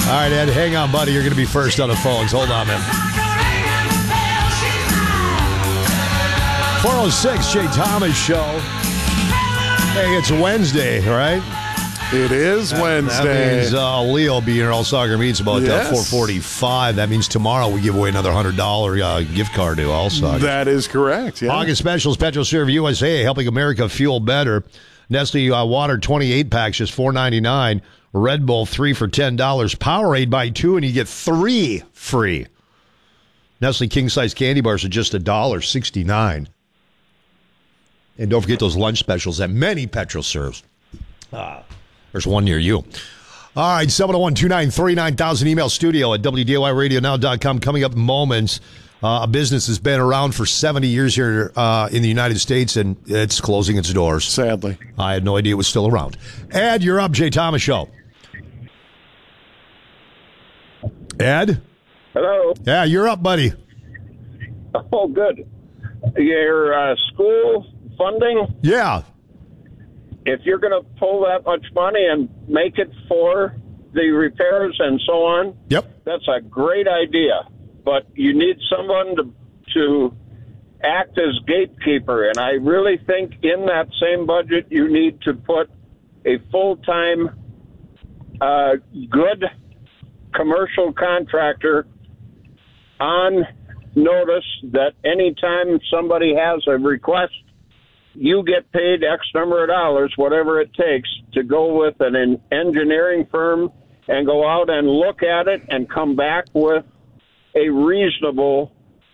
All right, Ed, hang on, buddy. You're going to be first on the phones. Hold on, man. 406 Jay Thomas Show. Hey, it's Wednesday, right? It is Wednesday. That means Leo will be here. All Soccer Meets about 4:45. That means tomorrow we give away another $100 gift card to All Soccer. That is correct. Yeah. August specials, PetroServe USA, helping America fuel better. Nestle Water 28 packs, just $4.99. Red Bull 3 for $10. Powerade buy 2 and you get 3 free. Nestle King Size Candy Bars are just $1.69. And don't forget those lunch specials at many PetroServes. There's one near you. All right, 701-293-9000, email studio at WDAYRadioNow.com. Coming up in moments, a business has been around for 70 years here in the United States, and it's closing its doors. Sadly. I had no idea it was still around. Ed, you're up, Jay Thomas Show. Ed? Hello. Yeah, you're up, buddy. Oh, good. Your school funding? Yeah. If you're going to pull that much money and make it for the repairs and so on, Yep. that's a great idea. But you need someone to act as gatekeeper. And I really think in that same budget, you need to put a full-time, good commercial contractor on notice that anytime somebody has a request, you get paid X number of dollars, whatever it takes, to go with an engineering firm and go out and look at it and come back with a reasonable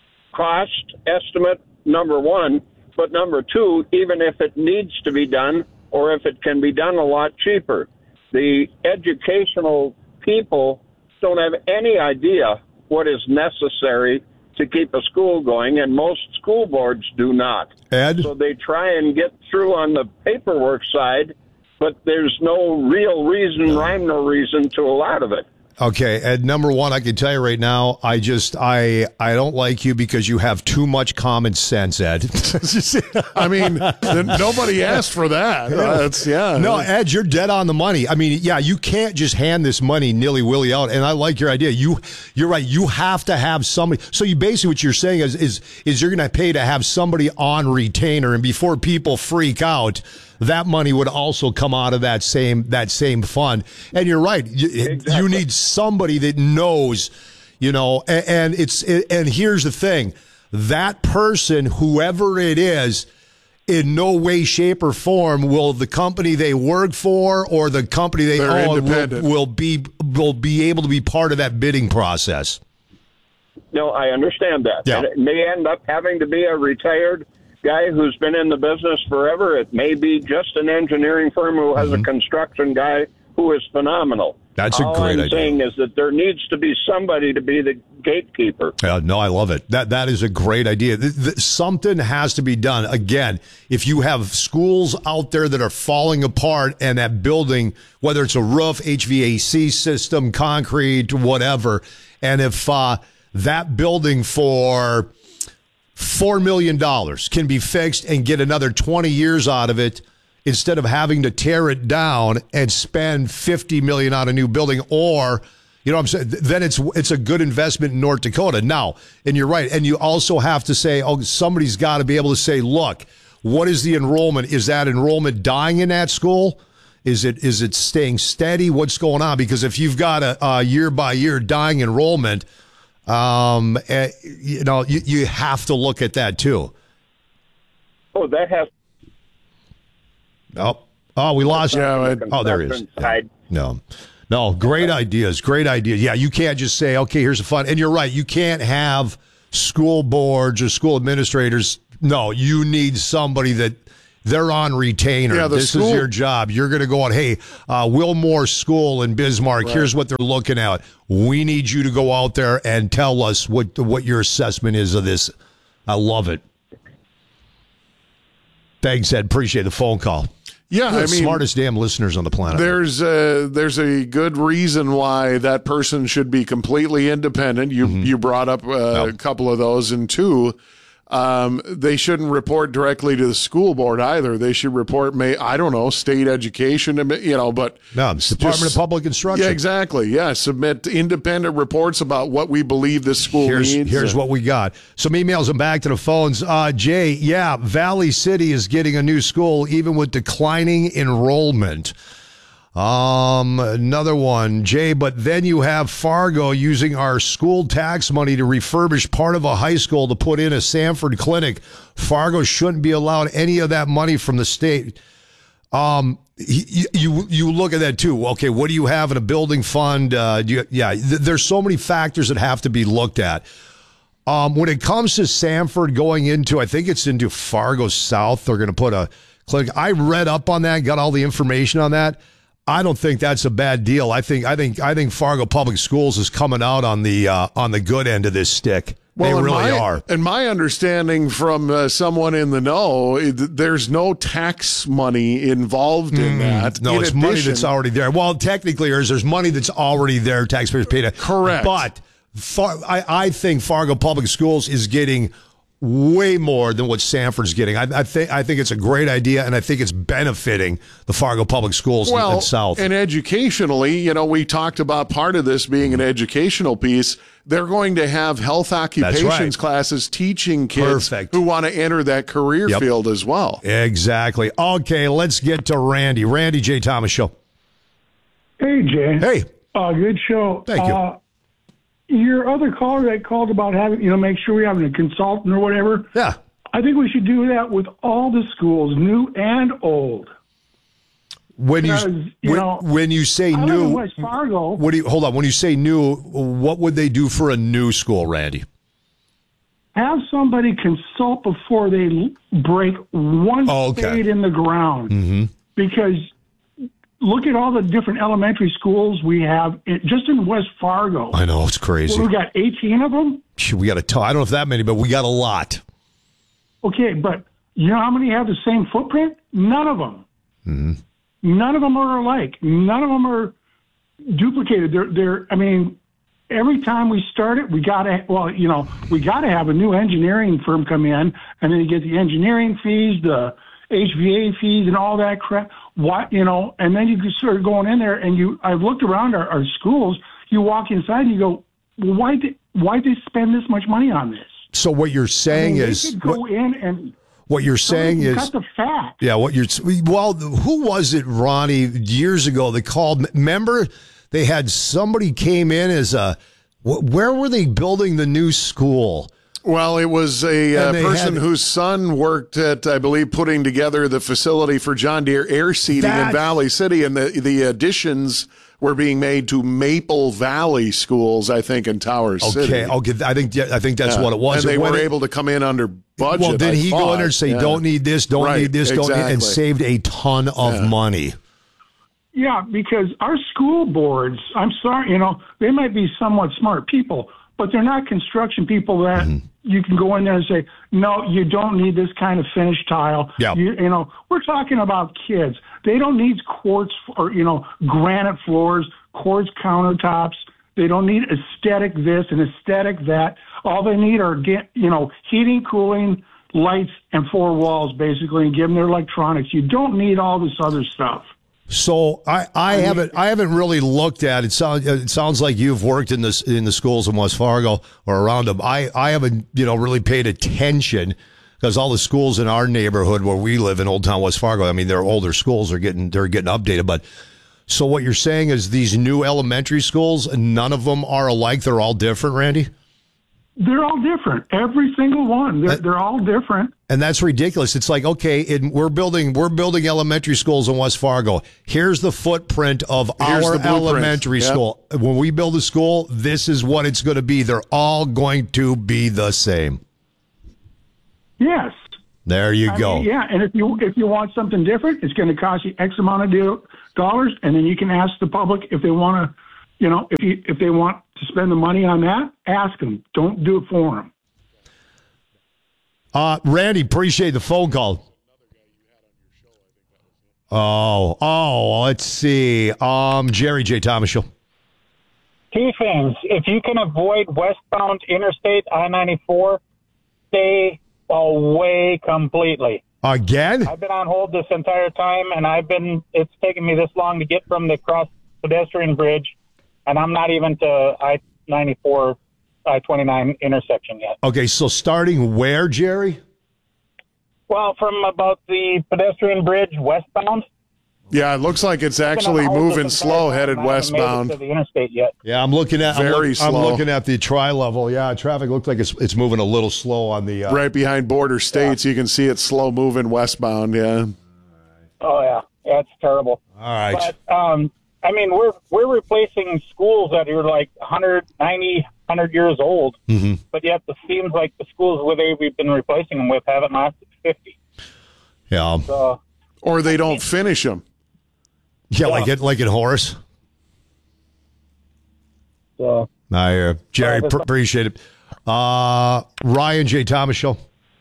cost estimate, number one. But number two, even if it needs to be done or if it can be done a lot cheaper, the educational people don't have any idea what is necessary to keep a school going, and most school boards do not. Ed? So they try and get through on the paperwork side, but there's no real reason, rhyme no reason to a lot of it. Okay, Ed, number one, I can tell you right now, I don't like you because you have too much common sense, Ed. I mean, nobody asked for that. No, Ed, you're dead on the money. I mean, yeah, you can't just hand this money nilly-willy out, and I like your idea. You're right. You have to have somebody. So you basically, what you're saying is you're going to pay to have somebody on retainer, and before people freak out, that money would also come out of that same fund. And you're right. Exactly. You need somebody that knows, and here's the thing. That person, whoever it is, in no way, shape, or form will the company they work for or the company they own will be able to be part of that bidding process. No, I understand that. Yeah. And it may end up having to be a retired guy who's been in the business forever. It may be just an engineering firm who has a construction guy who is phenomenal. That's a great idea. All I'm saying is that there needs to be somebody to be the gatekeeper. No, I love it. That is a great idea. Something has to be done. Again, if you have schools out there that are falling apart and that building, whether it's a roof, HVAC system, concrete, whatever, and if that building for $4 million can be fixed and get another 20 years out of it instead of having to tear it down and spend $50 million on a new building, or, what I'm saying, then it's a good investment in North Dakota. Now, and you're right, and you also have to say, somebody's got to be able to say, look, what is the enrollment? Is that enrollment dying in that school? Is it staying steady? What's going on? Because if you've got a year-by-year dying enrollment, you have to look at that too. Oh, that has. Oh, we lost. Yeah, there he is. Yeah. No, great ideas. Great ideas. Yeah, you can't just say, okay, here's a fund. And you're right. You can't have school boards or school administrators. No, you need somebody that they're on retainer. Yeah, this is your job. You're going to go on, hey, Wilmore School in Bismarck, right. Here's what they're looking at. We need you to go out there and tell us what your assessment is of this. I love it. Thanks, Ed. Appreciate the phone call. Yeah, I mean, smartest damn listeners on the planet. There's a good reason why that person should be completely independent. You brought up a couple of those, and two, They shouldn't report directly to the school board either. They should report, state education, but no, it's Department of Public Instruction. Yeah, exactly. Yeah, submit independent reports about what we believe this school needs. Here's what we got. Some emails and back to the phones. Jay, yeah, Valley City is getting a new school even with declining enrollment. Another one, Jay, but then you have Fargo using our school tax money to refurbish part of a high school to put in a Sanford clinic. Fargo shouldn't be allowed any of that money from the state. You look at that too. Okay, what do you have in a building fund? There's so many factors that have to be looked at. When it comes to Sanford going into, I think it's into Fargo South, they're going to put a clinic. I read up on that, got all the information on that. I don't think that's a bad deal. I think Fargo Public Schools is coming out on the good end of this stick. Well, they really are. And my understanding from someone in the know, there's no tax money involved in that. No, it's money that's already there. Well, technically, there's money that's already there. Taxpayers paid it. Correct. But I think Fargo Public Schools is getting way more than what Sanford's getting. I think it's a great idea, and I think it's benefiting the Fargo Public Schools in South. And educationally, we talked about part of this being an educational piece. They're going to have health occupations classes teaching kids who want to enter that career field as well. Exactly. Okay, let's get to Randy. Randy J. Thomas Show. Hey, Jay. Hey. Good show. Thank you. Your other caller that called about having, make sure we're having a consultant or whatever. Yeah. I think we should do that with all the schools, new and old. When you say I live new, in West Fargo. Hold on. When you say new, what would they do for a new school, Randy? Have somebody consult before they break one spade in the ground. Because look at all the different elementary schools we have just in West Fargo. I know, it's crazy. We got 18 of them? We got I don't know if that many, but we got a lot. Okay, but you know how many have the same footprint? None of them. None of them are alike. None of them are duplicated. Every time we start it, we got to have a new engineering firm come in, and then you get the engineering fees, the HVA fees, and all that crap. And then you can start going in there, and I've looked around our schools. You walk inside, and you go, well, why'd they spend this much money on this? So what you're saying they is, could go in and what you're saying is, cut the fat. Yeah, who was it, Ronnie, years ago? They called. Remember, they had somebody came in as where were they building the new school? Well, it was a person whose son worked at, I believe, putting together the facility for John Deere air seeding in Valley City, and the additions were being made to Maple Valley schools, I think, in Tower City. Okay, I think that's what it was. And they were able to come in under budget. Well, did he go in there and say, don't need this, don't need this, don't need, and saved a ton of money? Yeah, because our school boards, I'm sorry, they might be somewhat smart people, but they're not construction people that you can go in there and say, no, you don't need this kind of finished tile. Yeah. We're talking about kids. They don't need quartz or, granite floors, quartz countertops. They don't need aesthetic this and aesthetic that. All they need are, heating, cooling, lights, and 4 walls, basically, and give them their electronics. You don't need all this other stuff. So I haven't really looked at it. It sounds like you've worked in the schools in West Fargo or around them. I haven't really paid attention because all the schools in our neighborhood where we live in Old Town West Fargo, they're older schools. They're getting updated. But so what you're saying is these new elementary schools, none of them are alike. They're all different, Randy? They're all different. Every single one. They're all different. And that's ridiculous. It's like, okay, we're building elementary schools in West Fargo. Here's the footprint of our elementary school. When we build a school, this is what it's going to be. They're all going to be the same. Yes. There you go. And if you want something different, it's going to cost you X amount of dollars, and then you can ask the public if they want to. If they want to spend the money on that, ask them. Don't do it for them. Randy, appreciate the phone call. Let's see. Jerry J. Thomas Show. 2 things. If you can avoid westbound Interstate I-94, stay away completely. Again? I've been on hold this entire time, and it's taken me this long to get from the cross pedestrian bridge, and I'm not even to I-94, I-29 intersection yet. Okay, so starting where, Jerry? Well, from about the pedestrian bridge westbound. Yeah, it looks like it's actually moving slow, headed westbound. To the interstate yet? Yeah, I'm looking at Very slow. I'm looking at the tri-level. Yeah, traffic looks like it's moving a little slow on the right behind border states. You can see it slow moving westbound. Yeah. Oh yeah, it's terrible. All right. But I mean, we're replacing schools that are like 190, 100 years old, but yet it seems like the schools where we've been replacing them with haven't lasted 50. Yeah. So, or they don't finish them. Yeah, like in Horace. So Jerry, appreciate it. Ryan J. Thomas Show.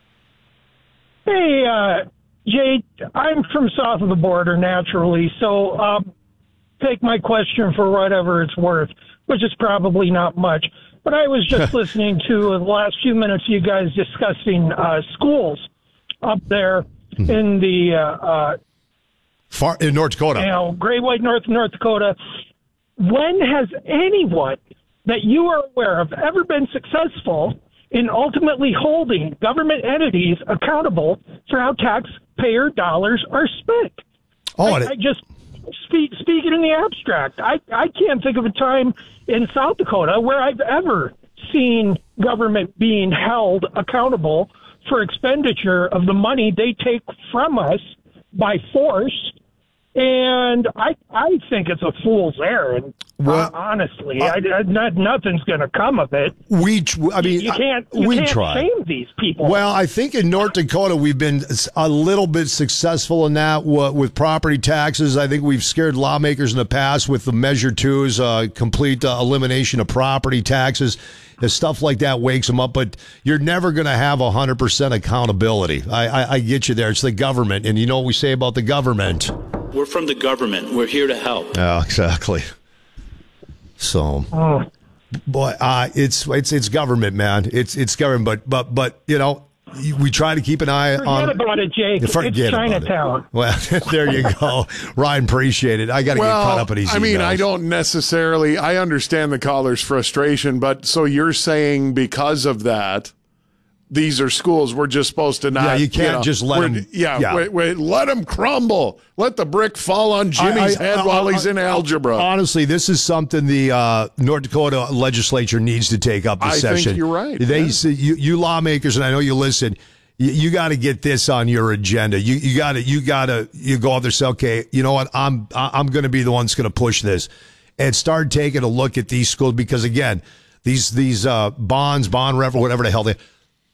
Hey, Jay, I'm from south of the border naturally, so take my question for whatever it's worth, which is probably not much. But I was just listening to the last few minutes of you guys discussing schools up there in the far in North Dakota. Great White North Dakota. When has anyone that you are aware of ever been successful in ultimately holding government entities accountable for how taxpayer dollars are spent? I just speaking in the abstract. I can't think of a time in South Dakota where I've ever seen government being held accountable for expenditure of the money they take from us by force. And I think it's a fool's errand. Honestly, nothing's going to come of it. You can't shame these people. Well, I think in North Dakota we've been a little bit successful in that with property taxes. I think we've scared lawmakers in the past with the Measure 2's complete elimination of property taxes. Stuff like that wakes them up, but you're never going to have 100% accountability. I get you there. It's the government, and you know what we say about the government. We're from the government. We're here to help. Yeah, exactly. So, boy, it's government, man. It's government, but you know, we try to keep an eye on. Forget about it, Jake. It's Chinatown. Well, there you go, Ryan. Appreciate it. I got to get caught up in these. I mean, I don't necessarily. I understand the caller's frustration, but so you're saying because of that, these are schools we're just supposed to not. Yeah, you can't just let them. Wait, let them crumble. Let the brick fall on Jimmy's head while he's in algebra. Honestly, this is something the North Dakota legislature needs to take up this session. I think you're right. They say, you lawmakers, and I know you listen. You got to get this on your agenda. You got to go out there and say, okay, you know what? I'm going to be the one that's going to push this, and start taking a look at these schools because again, these bond rev, whatever the hell they.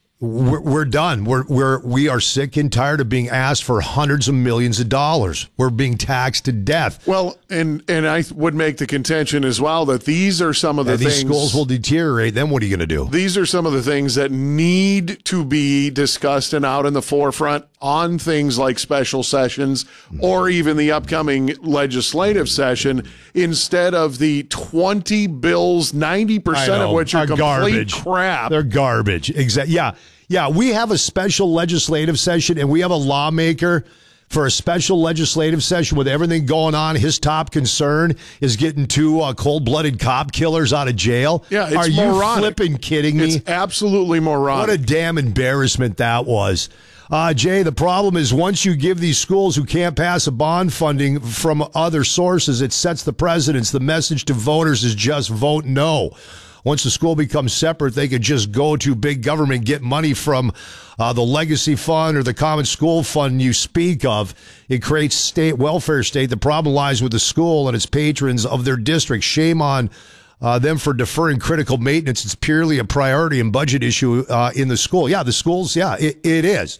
We're done. We are sick and tired of being asked for hundreds of millions of dollars. We're being taxed to death. Well, and I would make the contention as well that these are some of the things. These schools will deteriorate. Then what are you going to do? These are some of the things that need to be discussed and out in the forefront on things like special sessions or even the upcoming legislative session instead of the 20 bills, 90% of which are complete garbage. Crap. They're garbage. Exactly. Yeah, we have a special legislative session, and we have a lawmaker for a special legislative session with everything going on. His top concern is getting two cold-blooded cop killers out of jail. Yeah, it's Are moronic. You flipping kidding me? It's absolutely moronic. What a damn embarrassment that was. Jay, the problem is once you give these schools who can't pass a bond funding from other sources, it sets the precedence. The message to voters is just vote no. Once the school becomes separate, they could just go to big government, get money from the legacy fund or the common school fund you speak of. It creates state welfare state. The problem lies with the school and its patrons of their district. Shame on them for deferring critical maintenance. It's purely a priority and budget issue in the school. Yeah, the schools, it is.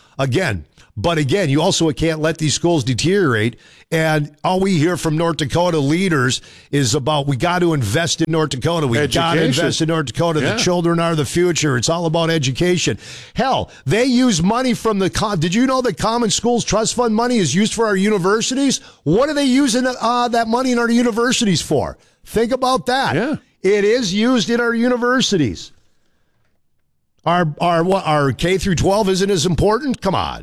But again, you also can't let these schools deteriorate. And all we hear from North Dakota leaders is about we got to invest in North Dakota. We got to invest in North Dakota. Yeah. The children are the future. It's all about education. Hell, they use money from did you know that Common Schools Trust Fund money is used for our universities? What are they using that money in our universities for? Think about that. Yeah. It is used in our universities. Our K through 12 isn't as important? Come on.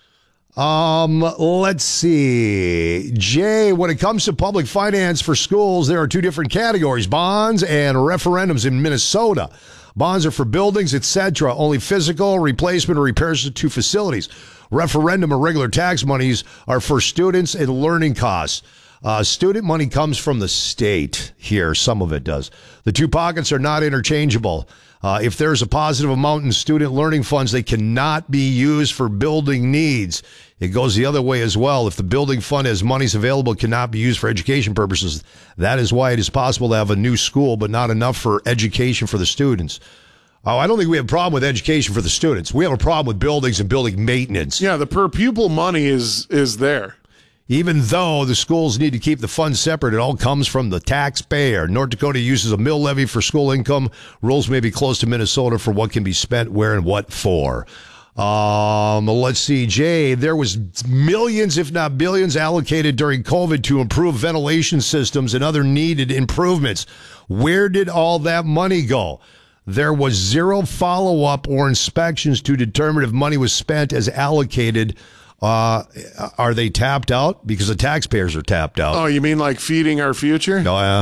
Let's see. Jay, when it comes to public finance for schools, there are two different categories, bonds and referendums in Minnesota. Bonds are for buildings, etc. Only physical replacement or repairs to facilities. Referendum or regular tax monies are for students and learning costs. Student money comes from the state here. Some of it does. The two pockets are not interchangeable. If there's a positive amount in student learning funds, they cannot be used for building needs. It goes the other way as well. If the building fund has monies available, it cannot be used for education purposes. That is why it is possible to have a new school, but not enough for education for the students. Oh, I don't think we have a problem with education for the students. We have a problem with buildings and building maintenance. Yeah, the per pupil money is there. Even though the schools need to keep the funds separate, it all comes from the taxpayer. North Dakota uses a mill levy for school income. Rules may be close to Minnesota for what can be spent where and what for. Let's see, Jay, there was millions, if not billions, allocated during COVID to improve ventilation systems and other needed improvements. Where did all that money go? There was zero follow-up or inspections to determine if money was spent as allocated. Are they tapped out? Because the taxpayers are tapped out. Oh, you mean like feeding our future?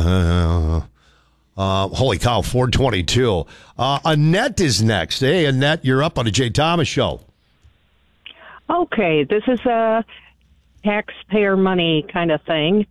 Holy cow, 422. Annette is next. Hey, Annette, you're up on the Jay Thomas Show. Okay, this is a taxpayer money kind of thing.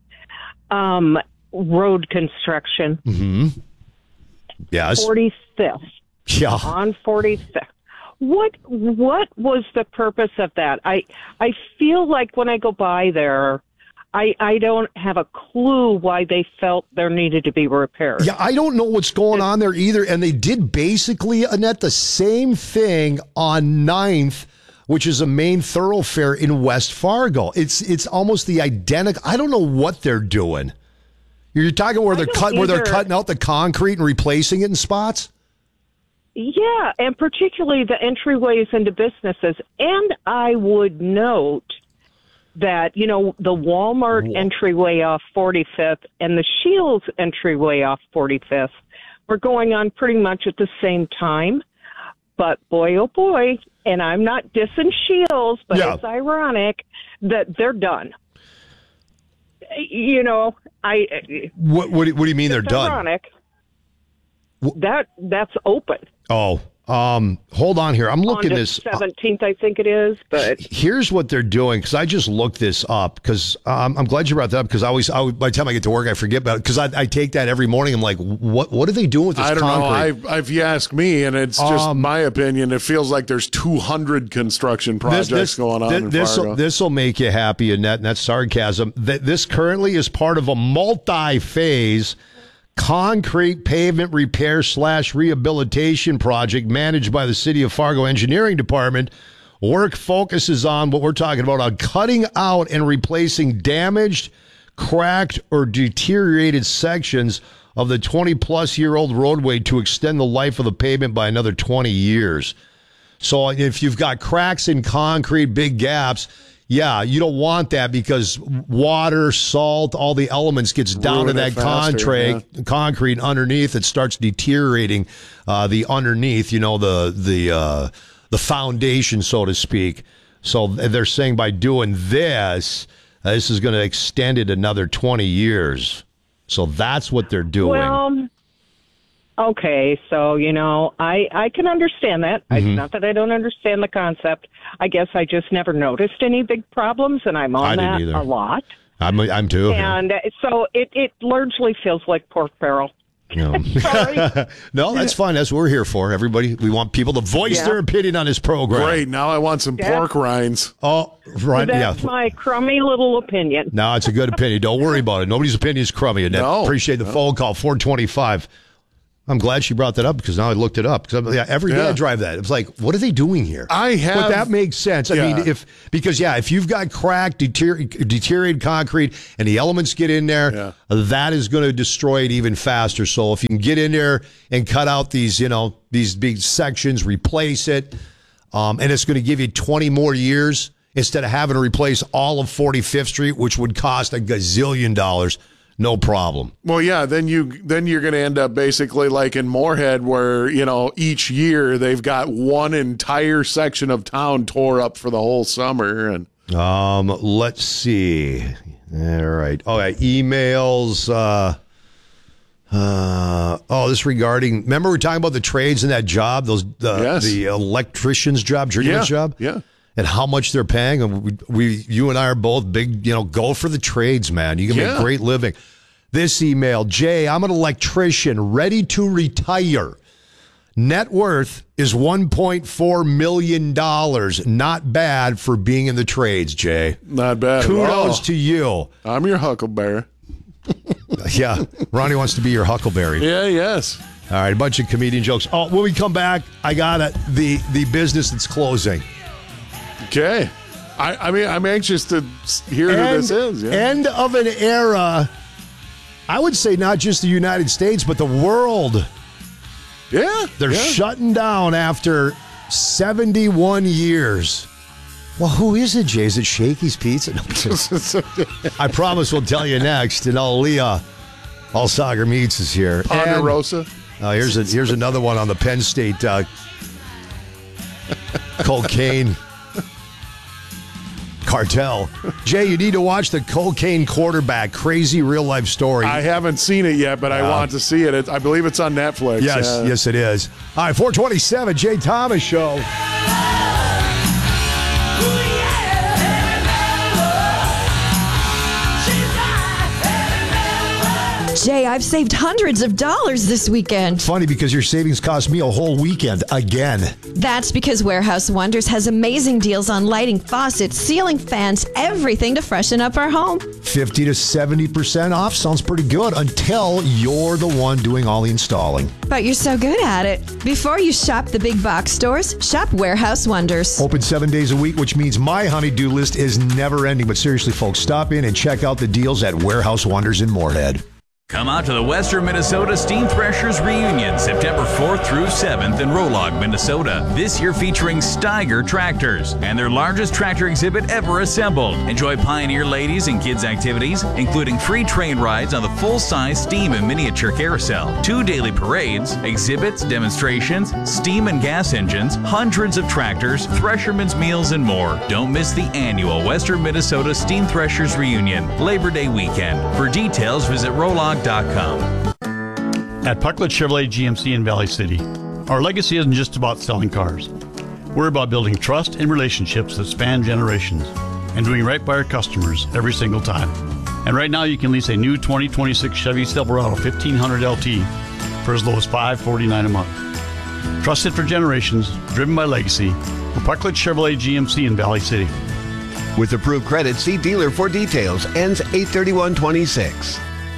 Road construction. Mm-hmm. Yes. 45th. Yeah. On 45th. What was the purpose of that? I feel like when I go by there, I don't have a clue why they felt there needed to be repairs. Yeah, I don't know what's going on there either. And they did basically, Annette, the same thing on 9th, which is a main thoroughfare in West Fargo. It's almost the identical. I don't know what they're doing. You're talking where they're cutting out the concrete and replacing it in spots? Yeah, and particularly the entryways into businesses. And I would note that, the Walmart entryway off 45th and the Shields entryway off 45th were going on pretty much at the same time. But boy, oh boy, and I'm not dissing Shields, but It's ironic that they're done. What do you mean they're done? Ironic. That's open. Oh, hold on here. I'm looking this 17th, I think it is. But here's what they're doing, because I just looked this up. Because I'm glad you brought that up. Because by the time I get to work, I forget about it. Because I take that every morning. I'm like, what are they doing with this concrete? I don't know. If you ask me, and it's just my opinion, it feels like there's 200 construction projects going on in Fargo. This will make you happy, Annette, and that's sarcasm. This currently is part of a multi-phase concrete pavement repair / rehabilitation project managed by the City of Fargo Engineering Department. Work focuses on what we're talking about, on cutting out and replacing damaged, cracked, or deteriorated sections of the 20-plus-year-old roadway to extend the life of the pavement by another 20 years. So if you've got cracks in concrete, big gaps, yeah, you don't want that, because water, salt, all the elements gets down to that concrete underneath. It starts deteriorating the underneath, the foundation, so to speak. So they're saying by doing this is going to extend it another 20 years. So that's what they're doing. Well, okay, so, I can understand that. Mm-hmm. It's not that I don't understand the concept. I guess I just never noticed any big problems, and I'm on that a lot. I'm too. And so it largely feels like pork barrel. Sorry. No, that's fine. That's what we're here for. Everybody, we want people to voice their opinion on this program. Great. Now I want some pork rinds. Oh, right. That's my crummy little opinion. No, it's a good opinion. Don't worry about it. Nobody's opinion is crummy. And appreciate the phone call. 425. I'm glad she brought that up, because now I looked it up. Because every day I drive that. It's like, what are they doing here? But that makes sense. I mean, if you've got cracked, deteriorated concrete, and the elements get in there, that is going to destroy it even faster. So if you can get in there and cut out these big sections, replace it, and it's going to give you 20 more years instead of having to replace all of 45th Street, which would cost $1 gazillion. no problem. Well, yeah, then you're going to end up basically like in Moorhead, where each year they've got one entire section of town tore up for the whole summer. And let's see. All right. Oh, yeah, emails. This regarding. Remember we were talking about the trades in that job, the electrician's job, journeyman's job. Yeah. And how much they're paying. And you and I are both big, go for the trades, man. You can make great living. This email, Jay, I'm an electrician ready to retire. Net worth is $1.4 million. Not bad for being in the trades, Jay. Not bad. Kudos to you. I'm your huckleberry. Yeah. Ronnie wants to be your huckleberry. Yeah, yes. All right, a bunch of comedian jokes. Oh, when we come back, I got the business that's closing. Okay. I'm anxious to hear who this is. Yeah. End of an era. I would say not just the United States, but the world. Yeah. They're shutting down after 71 years. Well, who is it, Jay? Is it Shakey's Pizza? No, I promise we'll tell you next. And All Soccer Meats is here. Ponderosa. Here's another one on the Penn State cocaine cartel. Jay, you need to watch the Cocaine Quarterback, crazy real-life story. I haven't seen it yet, but I want to see it. I believe it's on Netflix. Yes, it is. All right, 427, Jay Thomas Show. Jay, I've saved hundreds of dollars this weekend. Funny, because your savings cost me a whole weekend again. That's because Warehouse Wonders has amazing deals on lighting, faucets, ceiling fans, everything to freshen up our home. 50 to 70% off sounds pretty good until you're the one doing all the installing. But you're so good at it. Before you shop the big box stores, shop Warehouse Wonders. Open 7 days a week, which means my honey-do list is never ending. But seriously, folks, stop in and check out the deals at Warehouse Wonders in Moorhead. Come out to the Western Minnesota Steam Threshers Reunion, September 4th through 7th in Rolog, Minnesota. This year featuring Steiger tractors and their largest tractor exhibit ever assembled. Enjoy Pioneer ladies and kids activities, including free train rides on the full-size steam and miniature carousel, 2 daily parades, exhibits, demonstrations, steam and gas engines, hundreds of tractors, threshermen's meals, and more. Don't miss the annual Western Minnesota Steam Threshers Reunion, Labor Day weekend. For details, visit Rolog.com. At Pucklet Chevrolet GMC in Valley City, our legacy isn't just about selling cars. We're about building trust and relationships that span generations and doing right by our customers every single time. And right now you can lease a new 2026 Chevy Silverado 1500 LT for as low as $549 a month. Trusted for generations, driven by legacy, we're Pucklet Chevrolet GMC in Valley City. With approved credit, see dealer for details. Ends 8/31/26.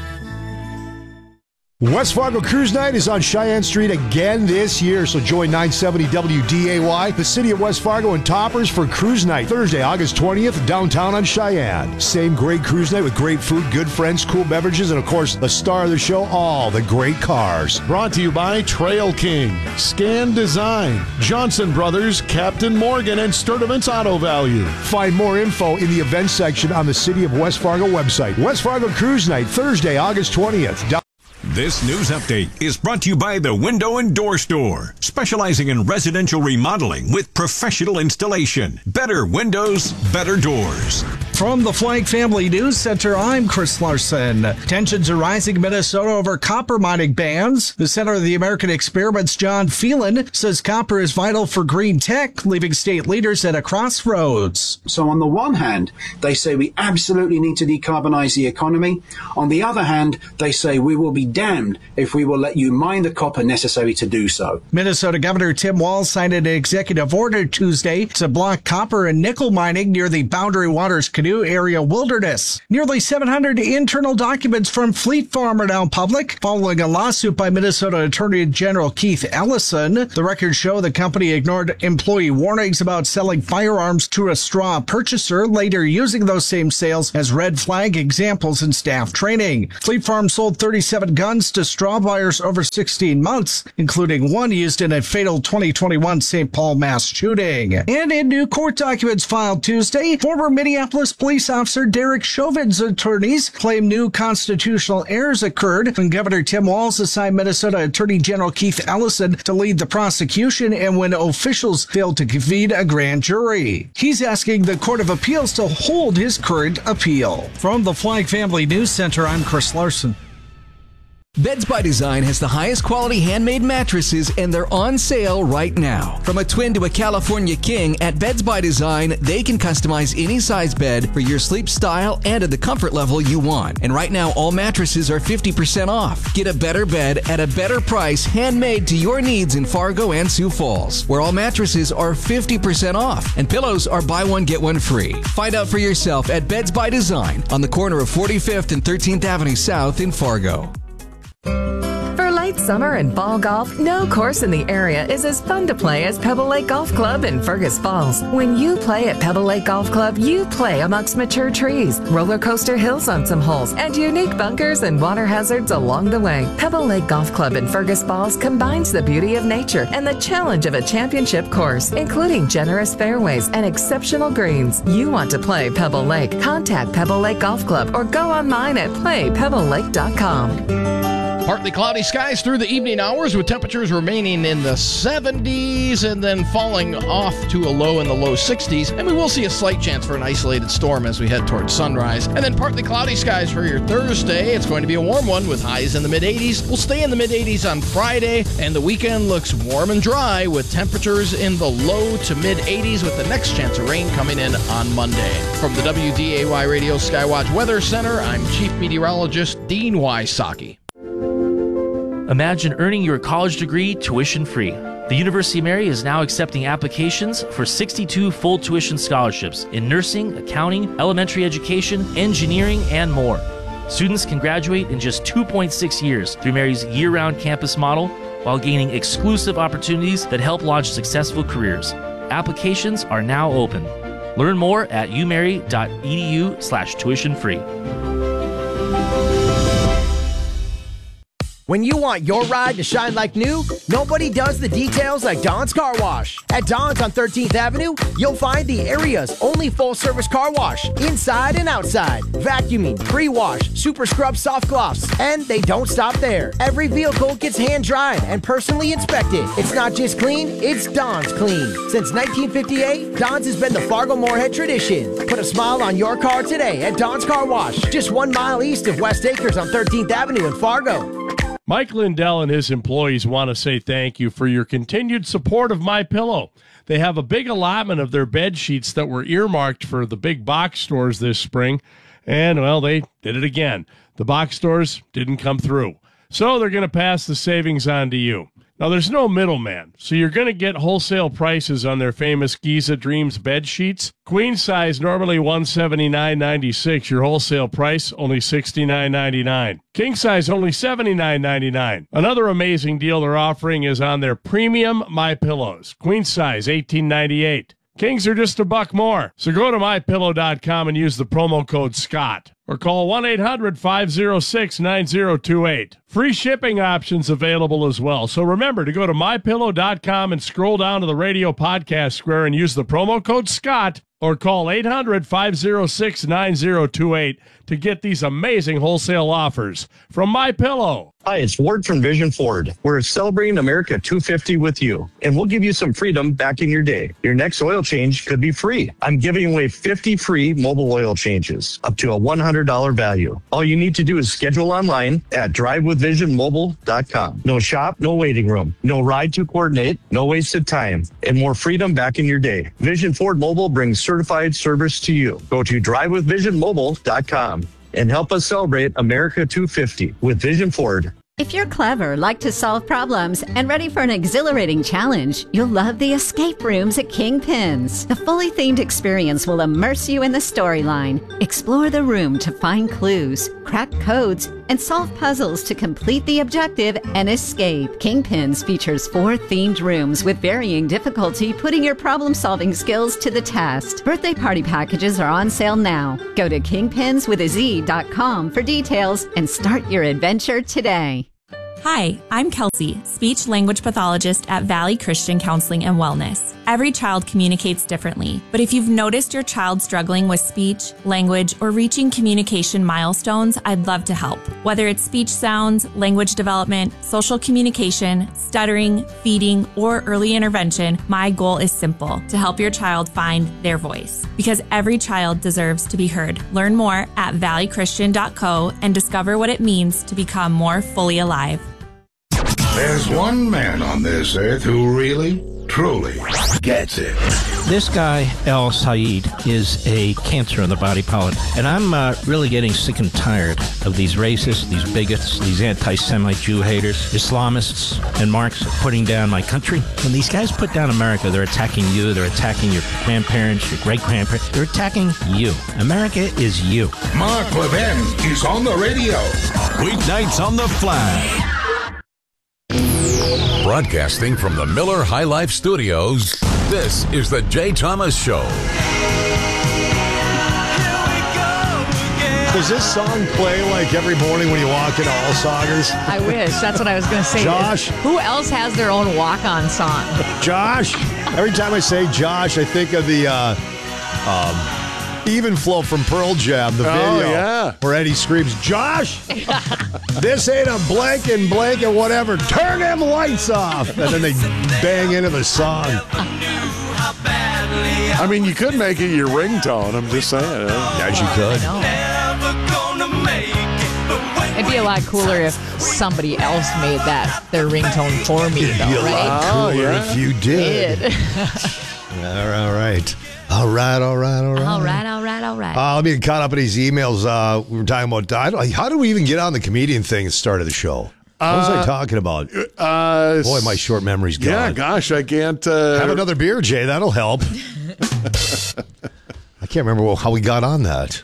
West Fargo Cruise Night is on Cheyenne Street again this year, so join 970 WDAY, the City of West Fargo, and Toppers for Cruise Night, Thursday, August 20th, downtown on Cheyenne. Same great cruise night with great food, good friends, cool beverages, and of course, the star of the show, all the great cars. Brought to you by Trail King, Scan Design, Johnson Brothers, Captain Morgan, and Sturdivant's Auto Value. Find more info in the events section on the City of West Fargo website. West Fargo Cruise Night, Thursday, August 20th. This news update is brought to you by the Window and Door Store, specializing in residential remodeling with professional installation. Better windows, better doors. From the Flag Family News Center, I'm Chris Larson. Tensions are rising in Minnesota over copper mining bans. The Center of the American Experiments, John Phelan, says copper is vital for green tech, leaving state leaders at a crossroads. So on the one hand, they say we absolutely need to decarbonize the economy. On the other hand, they say we will be damned if we will let you mine the copper necessary to do so. Minnesota Governor Tim Walz signed an executive order Tuesday to block copper and nickel mining near the Boundary Waters Canoe Area Wilderness. Nearly 700 internal documents from Fleet Farm are now public, following a lawsuit by Minnesota Attorney General Keith Ellison. The records show the company ignored employee warnings about selling firearms to a straw purchaser, later using those same sales as red flag examples in staff training. Fleet Farm sold 37 guns to straw buyers over 16 months, including one used in a fatal 2021 St. Paul mass shooting. And in new court documents filed Tuesday, former Minneapolis police officer Derek Chauvin's attorneys claim new constitutional errors occurred when Governor Tim Walz assigned Minnesota Attorney General Keith Ellison to lead the prosecution and when officials failed to convene a grand jury. He's asking the Court of Appeals to hold his current appeal. From the Flag Family News Center, I'm Chris Larson. Beds by Design has the highest quality handmade mattresses, and they're on sale right now. From a twin to a California king, at Beds by Design, they can customize any size bed for your sleep style and at the comfort level you want. And right now, all mattresses are 50% off. Get a better bed at a better price, handmade to your needs in Fargo and Sioux Falls, where all mattresses are 50% off and pillows are buy one, get one free. Find out for yourself at Beds by Design on the corner of 45th and 13th Avenue South in Fargo. For late summer and fall golf, no course in the area is as fun to play as Pebble Lake Golf Club in Fergus Falls. When you play at Pebble Lake Golf Club, you play amongst mature trees, roller coaster hills on some holes, and unique bunkers and water hazards along the way. Pebble Lake Golf Club in Fergus Falls combines the beauty of nature and the challenge of a championship course, including generous fairways and exceptional greens. You want to play Pebble Lake? Contact Pebble Lake Golf Club or go online at playpebblelake.com. Partly cloudy skies through the evening hours with temperatures remaining in the 70s and then falling off to a low in the low 60s. And we will see a slight chance for an isolated storm as we head towards sunrise. And then partly cloudy skies for your Thursday. It's going to be a warm one with highs in the mid-80s. We'll stay in the mid-80s on Friday, and the weekend looks warm and dry with temperatures in the low to mid-80s with the next chance of rain coming in on Monday. From the WDAY Radio Skywatch Weather Center, I'm Chief Meteorologist Dean Wysocki. Imagine earning your college degree tuition-free. The University of Mary is now accepting applications for 62 full tuition scholarships in nursing, accounting, elementary education, engineering, and more. Students can graduate in just 2.6 years through Mary's year-round campus model while gaining exclusive opportunities that help launch successful careers. Applications are now open. Learn more at umary.edu/tuition-free. When you want your ride to shine like new, nobody does the details like Don's Car Wash. At Don's on 13th Avenue, you'll find the area's only full-service car wash, inside and outside. Vacuuming, pre-wash, super scrub soft gloss, and they don't stop there. Every vehicle gets hand-dried and personally inspected. It's not just clean, it's Don's clean. Since 1958, Don's has been the Fargo-Moorhead tradition. Put a smile on your car today at Don's Car Wash, just 1 mile east of West Acres on 13th Avenue in Fargo. Mike Lindell and his employees want to say thank you for your continued support of MyPillow. They have a big allotment of their bed sheets that were earmarked for the big box stores this spring, and, well, they did it again. The box stores didn't come through, so they're going to pass the savings on to you. Now, there's no middleman, so you're going to get wholesale prices on their famous Giza Dreams bed sheets. Queen size, normally $179.96. Your wholesale price, only $69.99. King size, only $79.99. Another amazing deal they're offering is on their premium MyPillows. Queen size, $18.98. Kings are just $1 more. So go to MyPillow.com and use the promo code SCOTT. Or call 1-800-506-9028. Free shipping options available as well. So remember to go to MyPillow.com and scroll down to the radio podcast square and use the promo code SCOTT. Or call 800-506-9028 to get these amazing wholesale offers from MyPillow. Hi, it's Ward from Vision Ford. We're celebrating America 250 with you, and we'll give you some freedom back in your day. Your next oil change could be free. I'm giving away 50 free mobile oil changes, up to a $100 value. All you need to do is schedule online at drivewithvisionmobile.com. No shop, no waiting room, no ride to coordinate, no wasted time, and more freedom back in your day. Vision Ford Mobile brings certified service to you. Go to drivewithvisionmobile.com and help us celebrate America 250 with Vision Ford. If you're clever, like to solve problems, and ready for an exhilarating challenge, you'll love the escape rooms at Kingpins. The fully themed experience will immerse you in the storyline. Explore the room to find clues, crack codes, and solve puzzles to complete the objective and escape. Kingpins features 4 themed rooms with varying difficulty, putting your problem-solving skills to the test. Birthday party packages are on sale now. Go to kingpinswithaz.com for details and start your adventure today. Hi, I'm Kelsey, speech language pathologist at Valley Christian Counseling and Wellness. Every child communicates differently, but if you've noticed your child struggling with speech, language, or reaching communication milestones, I'd love to help. Whether it's speech sounds, language development, social communication, stuttering, feeding, or early intervention, my goal is simple: to help your child find their voice. Because every child deserves to be heard. Learn more at valleychristian.co and discover what it means to become more fully alive. There's one man on this earth who really, truly gets it. This guy, El Sayed, is a cancer of the body politic. And I'm really getting sick and tired of these racists, these bigots, these anti-Semite Jew haters, Islamists, and Marxists putting down my country. When these guys put down America, they're attacking you, they're attacking your grandparents, your great-grandparents. They're attacking you. America is you. Mark Levin is on the radio. Weeknights on the Flag. Broadcasting from the Miller High Life Studios, this is the Jay Thomas Show. Does this song play like every morning when you walk into Allsaggers? I wish. That's what I was going to say. Josh? Who else has their own walk-on song? Josh? Every time I say Josh, I think of the Even Flow from Pearl Jam, the video where Eddie screams, "Josh, this ain't a blanket, whatever. Turn them lights off." And then they bang into the song. I mean, you could make it your ringtone. I'm just saying. Yes, you could. It'd be a lot cooler if somebody else made that their ringtone for me, It'd though, be a right? lot cooler if you did. All right. All right. All right. Let me get caught up in these emails. We were talking about, how did we even get on the comedian thing at the start of the show? What was I talking about? Boy, my short memory's gone. Yeah, gosh, I can't. Have another beer, Jay. That'll help. I can't remember how we got on that.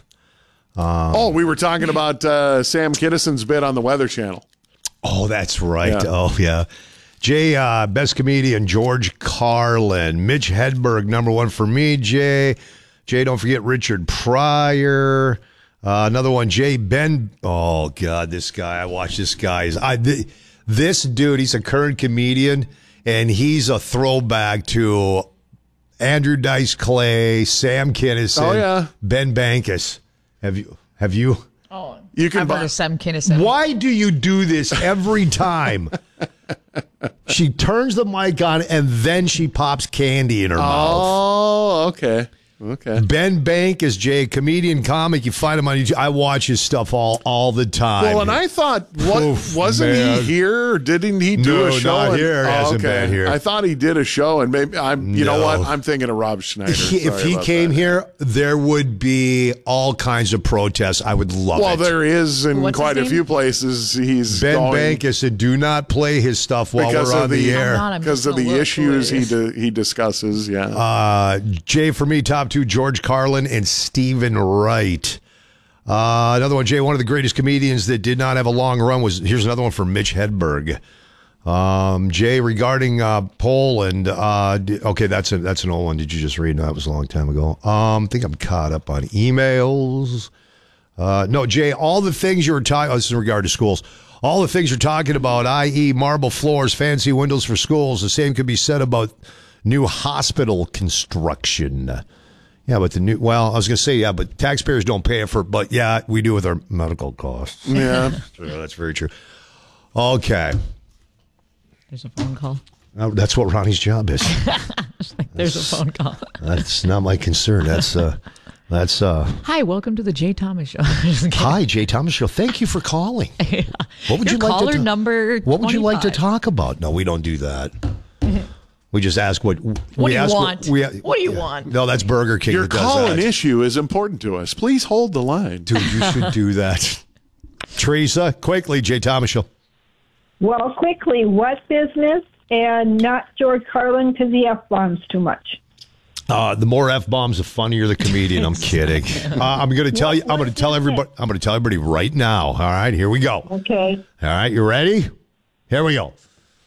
We were talking about Sam Kinnison's bit on the Weather Channel. Oh, that's right. Yeah. Oh, yeah. Jay, best comedian, George Carlin. Mitch Hedberg, number one for me, Jay. Jay, don't forget Richard Pryor. Another one, Jay Ben. Oh, God, this guy. I watch this guy. This dude, he's a current comedian, and he's a throwback to Andrew Dice Clay, Sam Kinison, Ben Bankus. Have you? Oh, you can I've heard of Sam Kinison. Why do you do this every time? She turns the mic on and then she pops candy in her mouth. Oh, okay. Ben Bankus, Jay, comedian, comic. You find him on YouTube. I watch his stuff all the time. Well, and I thought, wasn't he here? Or didn't he do a show? Not here. Hasn't been here. I thought he did a show, and maybe you know what? I'm thinking of Rob Schneider. If he came here, there would be all kinds of protests. I would love it. Well, there is in quite a few places. He's Ben Bankus said, "Do not play his stuff while we're on the air because of the issues he discusses." Yeah. Jay, for me, top two: George Carlin and Stephen Wright. Another one, Jay, one of the greatest comedians that did not have a long run was, here's another one from Mitch Hedberg. Jay, regarding Poland, okay, that's an old one. Did you just read? No, that was a long time ago. I think I'm caught up on emails. No, Jay, all the things you were talking, this is in regard to schools, all the things you're talking about, i.e. marble floors, fancy windows for schools, the same could be said about new hospital construction. Yeah, but I was going to say, but taxpayers don't pay for it, but yeah, we do with our medical costs. Yeah. That's very true. Okay. There's a phone call. That's what Ronnie's job is. There's a phone call. That's not my concern. That's Hi, welcome to the Jay Thomas Show. Hi, Jay Thomas Show. Thank you for calling. What would you like caller to number 25. What would you like to talk about? No, we don't do that. We just ask what do you want? What do you want? No, that's Burger King. Your call-in issue is important to us. Please hold the line. Dude, you should do that. Teresa, quickly, Jay Thomas Show. Well, quickly, what business and not George Carlin because he F-bombs too much. The more F-bombs, the funnier the comedian. I'm kidding. I'm going to tell you. I'm going to tell everybody. I'm going to tell everybody right now. All right, here we go. Okay. All right, you ready? Here we go.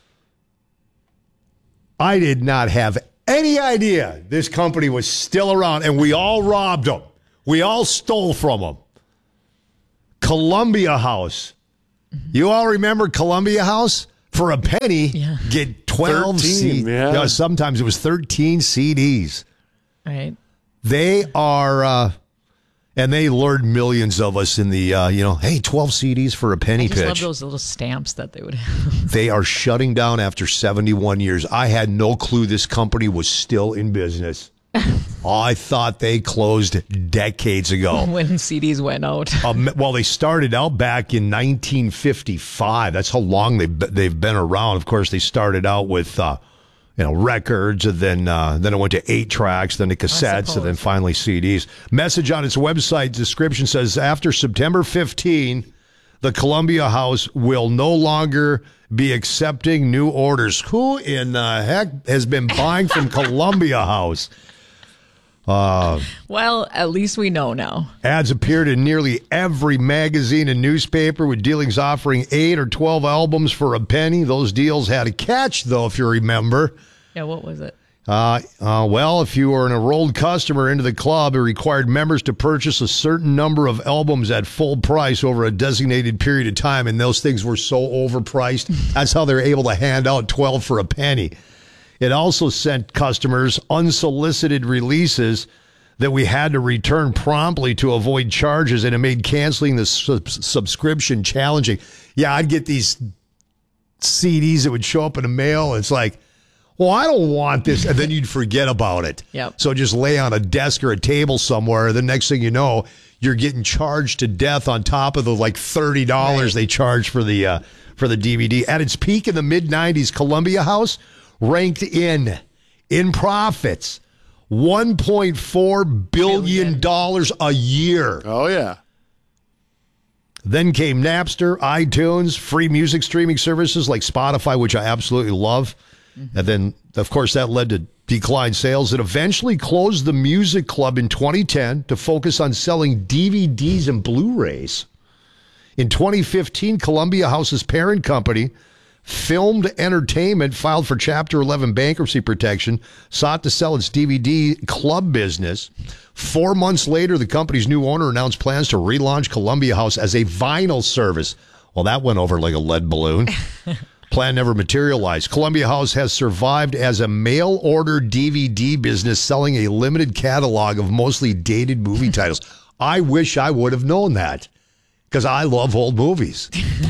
I did not have any idea this company was still around, and we all robbed them. We all stole from them. Columbia House. You all remember Columbia House? For a penny, get 12 CDs. Yeah. Sometimes it was 13 CDs. Right. They are, and they lured millions of us in the, hey, 12 CDs for a penny I just pitch. love those little stamps that they would have. They are shutting down after 71 years. I had no clue this company was still in business. I thought they closed decades ago. When CDs went out. Well, they started out back in 1955. That's how long they've been around. Of course, they started out with records, and then it went to 8-tracks, then to cassettes, and then finally CDs. Message on its website description says, after September 15, the Columbia House will no longer be accepting new orders. Who in the heck has been buying from Columbia House? Well, at least we know now. Ads appeared in nearly every magazine and newspaper, with dealings offering 8 or 12 albums for a penny. Those deals had a catch, though, if you remember. Yeah, what was it? Well, if you were an enrolled customer into the club, it required members to purchase a certain number of albums at full price over a designated period of time, and those things were so overpriced. That's how they were able to hand out 12 for a penny. It also sent customers unsolicited releases that we had to return promptly to avoid charges, and it made canceling the subscription challenging. Yeah, I'd get these CDs that would show up in the mail. It's like, well, I don't want this. And then you'd forget about it. Yep. So just lay on a desk or a table somewhere. The next thing you know, you're getting charged to death on top of the like $30 they charge for the DVD. At its peak in the mid-'90s, Columbia House ranked in profits $1.4 billion a year. Oh, yeah. Then came Napster, iTunes, free music streaming services like Spotify, which I absolutely love. And then, of course, that led to declined sales. It eventually closed the Music Club in 2010 to focus on selling DVDs and Blu-rays. In 2015, Columbia House's parent company, Filmed Entertainment, filed for Chapter 11 bankruptcy protection, sought to sell its DVD club business. 4 months later, the company's new owner announced plans to relaunch Columbia House as a vinyl service. Well, that went over like a lead balloon. Plan never materialized. Columbia House has survived as a mail-order DVD business, selling a limited catalog of mostly dated movie titles. I wish I would have known that, because I love old movies.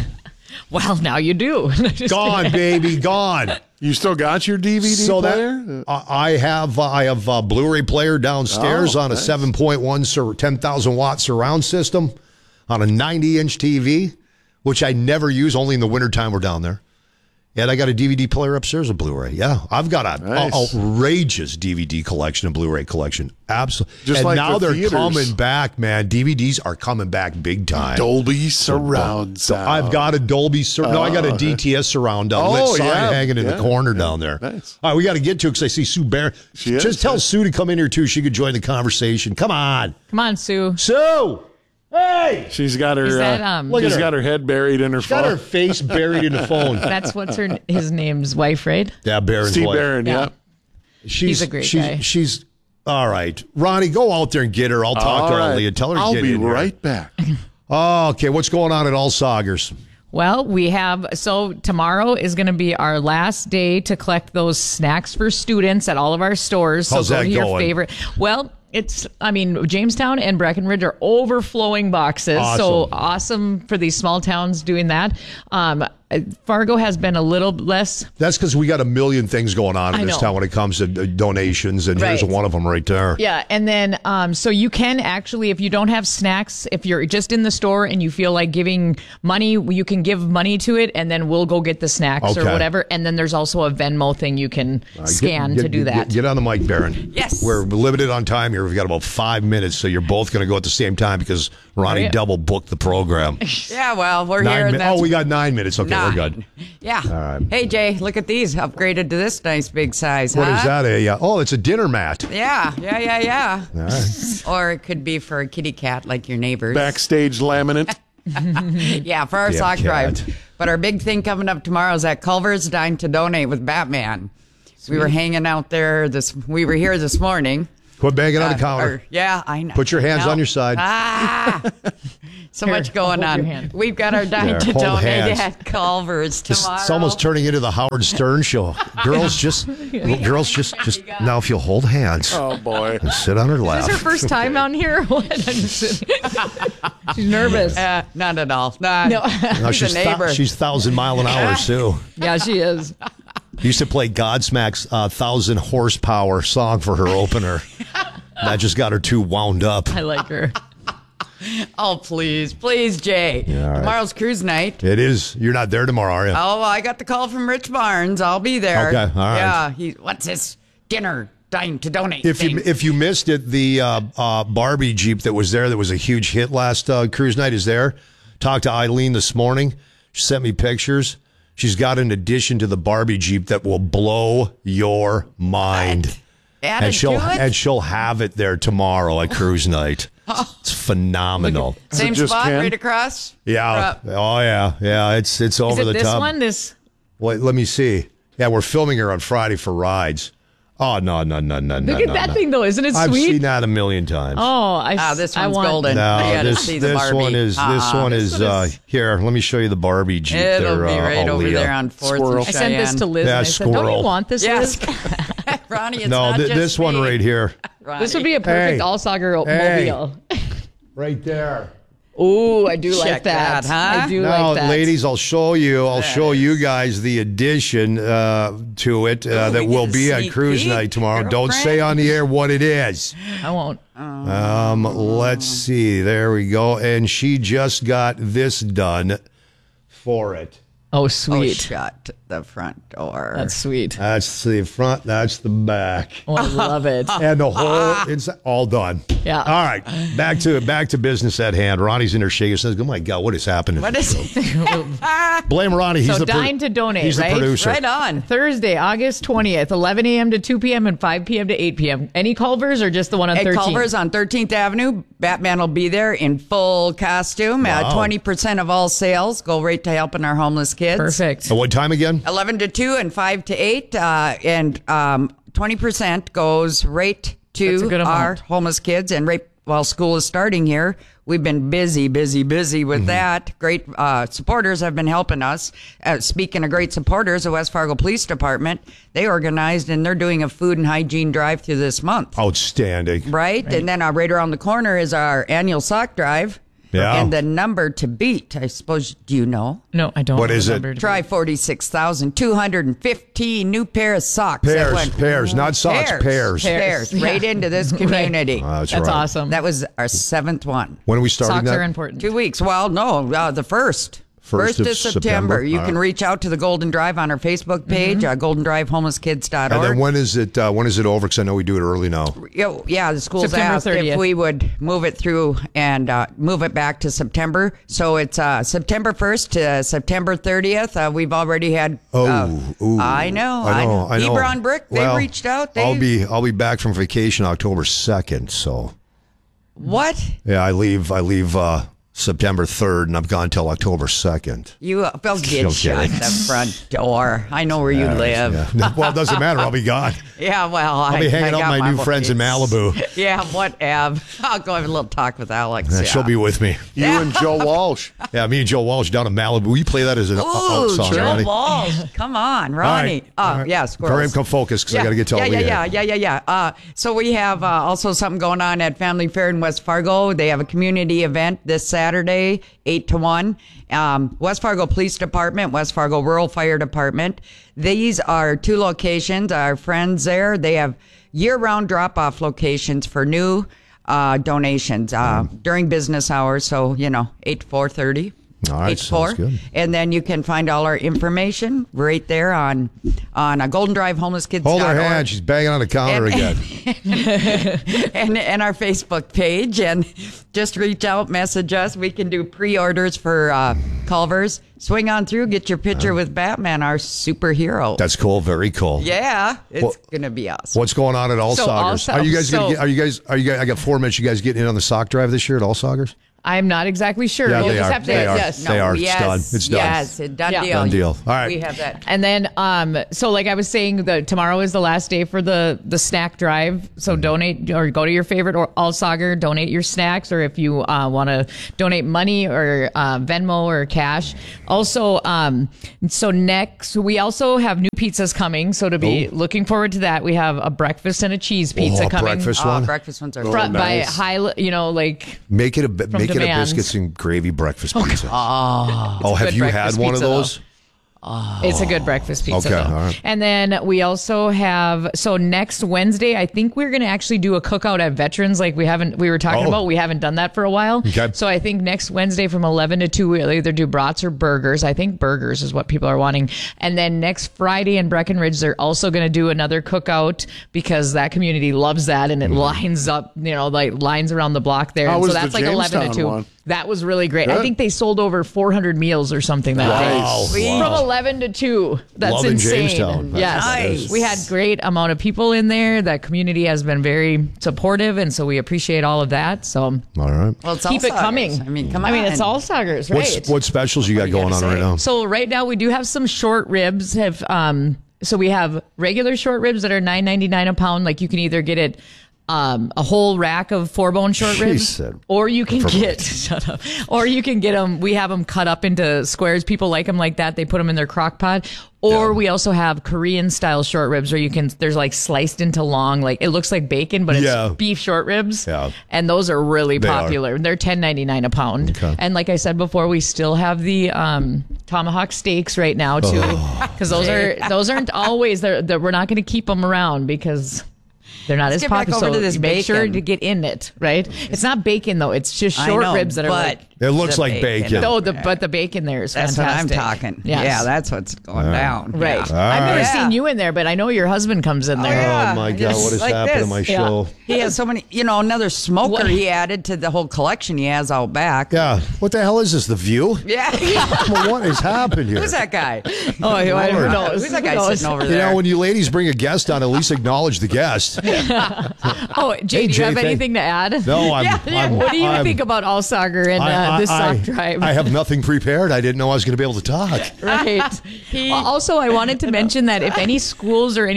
Well, now you do. Gone, baby, gone. You still got your DVD player? I have Blu-ray player downstairs on a 7.1 10,000 watt surround system on a 90-inch TV, which I never use. Only in the wintertime we're down there. And I got a DVD player upstairs, a Blu-ray. Yeah, I've got an outrageous DVD collection and Blu-ray collection. Absolutely. Just like now they're theaters. coming back, man. DVDs are coming back big time. Dolby surround So sound. I've got a Dolby surround. No, I got a DTS surround lit sign hanging in the corner down there. Nice. All right, we got to get to it because I see Sue Barron. Just tell Sue to come in here too. She could join the conversation. Come on. Come on, Sue. Sue! Hey! She's got her. Is that, she's got her head buried in her phone. Got her face buried in the phone. That's what's his name's wife, right? Yeah, Barron's Steve wife. Barron. Yeah. He's a great guy. She's all right. Ronnie, go out there and get her. I'll talk to her. Leah. Tell her to I'll get be in here. right back. Oh, okay. What's going on at All Saugers? Well, tomorrow is going to be our last day to collect those snacks for students at all of our stores. How's so go that to your going? favorite. Well, Jamestown and Breckenridge are overflowing boxes. Awesome. So awesome for these small towns doing that. Fargo has been a little less. That's because we got a million things going on in I this know. town when it comes to donations, and here's Right. one of them right there. Yeah, and then so you can actually, if you don't have snacks, if you're just in the store and you feel like giving money, you can give money to it, and then we'll go get the snacks or Okay. whatever. And then there's also a Venmo thing you can scan to do that. Get on the mic, Barron. Yes. We're limited on time here. We've got about 5 minutes, so you're both going to go at the same time because Ronnie yeah. double booked the program. Yeah, well, we're here. And that's we got 9 minutes. Okay, we're good. Yeah. All right. Hey, Jay, look at these. Upgraded to this nice big size, What huh? is that? It's a dinner mat. Yeah. All right. Or it could be for a kitty cat like your neighbors. Backstage laminate. Yeah, for our Damn sock cat. drive. But our big thing coming up tomorrow is at Culver's Dine to Donate with Batman. We were hanging out there. We were here this morning. Quit banging on the counter. I know. Put your hands on your side. So much going on. We've got our dime to hold donate hands. at Culver's tomorrow. It's almost turning into the Howard Stern show. Girls just now if you'll hold hands. Oh boy. And sit on her lap. Is this her first time on here? What? She's nervous. Not at all. No. No, She's a neighbor. She's 1,000 mile an hour too. Yeah, she is. Used to play Godsmack's 1,000 horsepower song for her opener. That just got her too wound up. I like her. Oh, please, Jay. Yeah, all right. Tomorrow's cruise night. It is. You're not there tomorrow, are you? Oh, I got the call from Rich Barnes. I'll be there. Okay, all right. Yeah, what's this dinner dime to donate If thing? you missed it, the Barbie Jeep that was there, that was a huge hit last cruise night, is there. Talked to Eileen this morning. She sent me pictures. She's got an addition to the Barbie Jeep that will blow your mind. And she'll have it there tomorrow at cruise night. It's phenomenal. Same spot, right across. Yeah. Oh yeah. It's over the top. This one? This. Wait, let me see. Yeah, we're filming her on Friday for rides. Oh no. Look at that thing though, isn't it sweet? I've seen that a million times. Oh, this one's golden. No, this one is here. Let me show you the Barbie Jeep. It'll there, be right over there on 4th. I sent this to Liz. Yeah, and I said, "Don't you want this, Liz?" Ronnie, it's no, not just this one me. right here. Ronnie. This would be a perfect all-soccer mobile. Right there. Ooh, I do Check like that. huh? I do Now, like that. ladies, I'll show you guys the addition to it that will be at cruise night tomorrow. Don't say on the air what it is. I won't. Let's see. There we go. And she just got this done for it. Oh, sweet. Shut the front door. That's sweet. That's the front. That's the back. Oh, I love it. And the whole inside, all done. Yeah. All right. Back to business at hand. Ronnie's in her shaker. Says, "Oh my God, what is happening?" What is Blame Ronnie. He's so the dine to donate, he's right? the producer. Right on. Thursday, August 20th, 11 a.m. to 2 p.m. and 5 p.m. to 8 p.m. Any Culver's or just the one on 13th? At Culver's on 13th Avenue. Batman will be there in full costume. Wow. 20% of all sales go right to helping our homeless kids. Perfect. At what time again? 11 to 2 and 5 to 8. And 20% goes right That's a good to amount. our homeless kids. And right while school is starting here, we've been busy with that. Great supporters have been helping us. Speaking of great supporters, the West Fargo Police Department, they organized and they're doing a food and hygiene drive through this month. Outstanding. Right? And then right around the corner is our annual sock drive. Yeah. And the number to beat, I suppose, do you know? No, I don't. What is it? Try 46,215 new pair of socks. Pairs, not socks, pairs. Right into this community. That's right. Awesome. That was our 7th one. When are we starting Socks that? are important. 2 weeks. Well, no, the 1st. 1st of September. You can reach out to the Golden Drive on our Facebook page, goldenDriveHomelessKids.org. And then when is it over? Because I know we do it early now. Yeah, the school's September asked 30th. if we would move it through and move it back to September. So it's September 1st to September 30th. We've already had. I know. Hebron Brick, they reached out. I'll be back from vacation October 2nd. So. What? Yeah, I leave September 3rd, and I'm gone till October 2nd. You will get shut the front door. I know where you live. Yeah. Well, it doesn't matter. I'll be gone. Yeah, well, I'll be hanging out with my new friends in Malibu. Yeah, whatever. I'll go have a little talk with Alex. Yeah, she'll be with me. You and Joe Walsh. Yeah, me and Joe Walsh down in Malibu. We play that as an out song, Joe Ronnie. Walsh. Come on, Ronnie. All right. Yeah, squirrels. Kareem, come focus, because I got to get to all Yeah. So we have also something going on at Family Fair in West Fargo. They have a community event this Saturday, 8 to 1. West Fargo Police Department, West Fargo Rural Fire Department. These are 2 locations. Our friends there, they have year-round drop-off locations for new donations during business hours. So, 8 to 4:30. All right, 8 to 4. sounds good. And then you can find all our information right there on a Golden Drive Homeless Kids. Hold her hand. She's banging on the counter again. and our Facebook page. And just reach out, message us. We can do pre-orders for Culver's. Swing on through, get your picture with Batman, our superhero. That's cool. Very cool. Yeah, it's gonna be awesome. What's going on at All Soggers? Are you guys? I got 4 minutes. You guys getting in on the sock drive this year at All Soggers? I'm not exactly sure. Yeah, We'll they just are. have to, They are. yes. They are. It's Yes. done. It's done. Yes, done deal. Done deal. All right. We have that. And then, so like I was saying, tomorrow is the last day for the snack drive. So donate or go to your favorite Allsager, donate your snacks, or if you want to donate money or Venmo or cash. Also, so next we also have new pizzas coming. So to be looking forward to that, we have a breakfast and a cheese pizza coming. Breakfast one. Breakfast ones are By high, like Make it a Demands. biscuits and gravy breakfast pizza. It's a have good you had breakfast one of pizza, those? though. It's a good breakfast pizza. Okay, though. all right. And then we also have, so next Wednesday, I think we're going to actually do a cookout at Veterans like we were talking about. We haven't done that for a while. Okay. So I think next Wednesday from 11 to 2, we'll either do brats or burgers. I think burgers is what people are wanting. And then next Friday in Breckenridge, they're also going to do another cookout because that community loves that and it lines up, like lines around the block there. How And was so that's the like 11 to Jamestown 2. one? That was really great. I Good. think they sold over 400 meals or something that Wow. day. Wow. From 11 to 2. That's Loving insane. Jamestown. Yes. Nice. We had great amount of people in there. That community has been very supportive, and so we appreciate all of that. So All right. Well, it's keep it Allsagers. coming. I mean, come on. it's Allsagers, right? What specials you got going on right now? So right now we do have some short ribs. So we have regular short ribs that are $9.99 a pound. Like you can either get it a whole rack of 4-bone short She ribs, said or you can shut up, or you can get them. We have them cut up into squares. People like them like that. They put them in their crock pot. Or we also have Korean style short ribs where there's like sliced into long, like it looks like bacon, but it's beef short ribs. Yeah. And those are really They are. popular. They're $10.99 a pound. Okay. And like I said before, we still have the tomahawk steaks right now too, because those aren't always. We're not going to keep them around because they're not as get back popular. over to So this make sure bacon. to get in it, right? It's not bacon though. It's just short ribs that are like. It looks the like bacon. No, but the bacon there is That's fantastic. what I'm talking. Yes. Yeah, that's what's going down. Right. Yeah. I've never Yeah. seen you in there, but I know your husband comes in there. Oh my God! What has like happened to this. my Yeah. show? He has so many, another smoker What? he added to the whole collection he has out back. Yeah. What the hell is this? The View? Yeah. What has happened here? Who's that guy? Oh, who Lord. knows? Who's that guy Who knows? sitting over You there? know, when you ladies bring a guest on, at least acknowledge the guest. Oh, Jay, do Jay, you have thank- anything to add? No, What do you think about Allsager and this sock drive? I have nothing prepared. I didn't know I was going to be able to talk. Right. Also, I wanted to mention that if any schools or any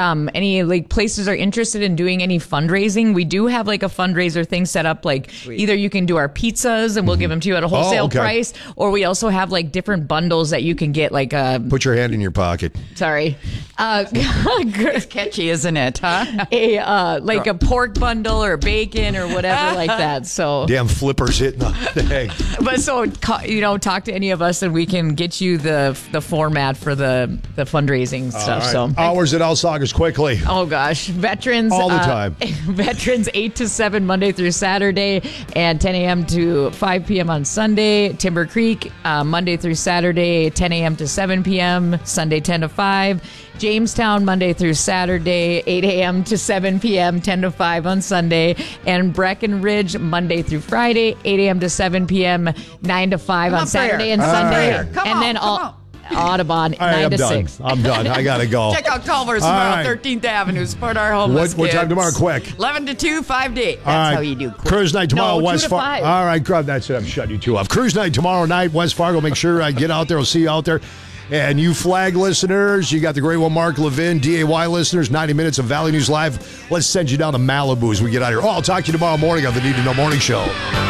like places are interested in doing any fundraising, we do have like a fundraiser thing set up. Like either you can do our pizzas and we'll give them to you at a wholesale okay. price, or we also have like different bundles that you can get. Like Put your hand in your pocket. It's catchy, isn't it? Huh? like a pork bundle or bacon or whatever like that. So Damn flippers hitting the thing. But so talk to any of us and we can get you the format for the fundraising stuff. All right. So Hours at Allsagers quickly. oh gosh, veterans All the time. Veterans 8 to 7 Monday through Saturday and 10 a.m. to 5 p.m. on Sunday. Timber Creek Monday through Saturday 10 a.m. to 7 p.m. Sunday 10 to 5. Jamestown Monday through Saturday 8 a.m. to 7 p.m. 10 to 5 on Sunday, and Breckenridge Monday through Friday 8 a.m. to 7 p.m. 9 to 5 on Saturday and Sunday, and then Audubon 9 to 6. I'm done. I gotta go. Check out Culver's All tomorrow, right. 13th Avenue. Support our homeless What time kids. tomorrow? Quick. 11 to 2, 5 to 8. That's All right. how you do quick. Cruise night tomorrow, No, 2 West to Fargo. 5. All right, crowd. That's it. I'm shutting you two off. Cruise night tomorrow night, West Fargo. Make sure I get out there. I'll see you out there. And you flag listeners, you got the great one, Mark Levin, DAY listeners, 90 minutes of Valley News Live. Let's send you down to Malibu as we get out of here. Oh, I'll talk to you tomorrow morning on the Need to Know Morning Show.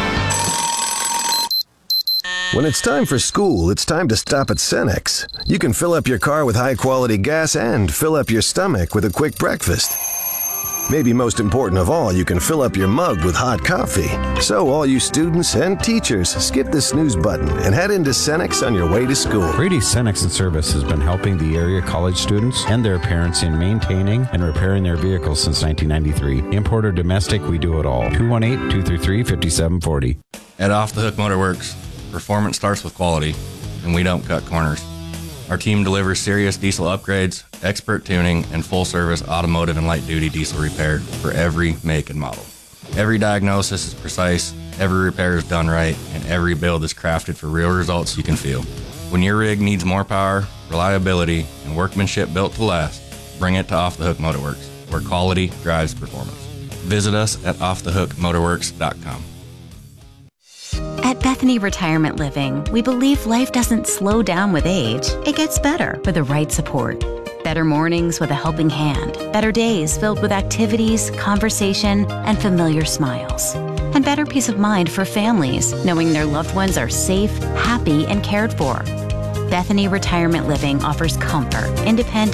When it's time for school, it's time to stop at Cenex. You can fill up your car with high-quality gas and fill up your stomach with a quick breakfast. Maybe most important of all, you can fill up your mug with hot coffee. So all you students and teachers, skip the snooze button and head into Cenex on your way to school. Brady Cenex and Service has been helping the area college students and their parents in maintaining and repairing their vehicles since 1993. Import or domestic, we do it all. 218-233-5740. At Off the Hook Motorworks, performance starts with quality, and we don't cut corners. Our team delivers serious diesel upgrades, expert tuning, and full-service automotive and light-duty diesel repair for every make and model. Every diagnosis is precise, every repair is done right, and every build is crafted for real results you can feel. When your rig needs more power, reliability, and workmanship built to last, bring it to Off the Hook Motorworks, where quality drives performance. Visit us at offthehookmotorworks.com. At Bethany Retirement Living, we believe life doesn't slow down with age. It gets better with the right support. Better mornings with a helping hand. Better days filled with activities, conversation, and familiar smiles. And better peace of mind for families, knowing their loved ones are safe, happy, and cared for. Bethany Retirement Living offers comfort, independence,